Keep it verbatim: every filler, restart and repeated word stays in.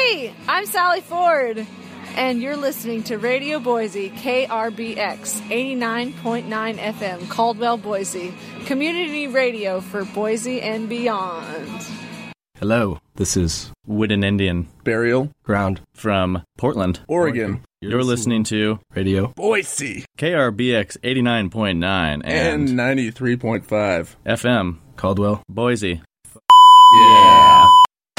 Hey, I'm Sally Ford, and you're listening to Radio Boise, K R B X, eighty-nine point nine F M, Caldwell, Boise, community radio for Boise and beyond. Hello, this is Wooden Indian Burial Ground from Portland, Oregon. You're, You're listening, listening to Radio Boise, K R B X eighty-nine point nine and, and ninety-three point five F M, Caldwell, Boise. Yeah.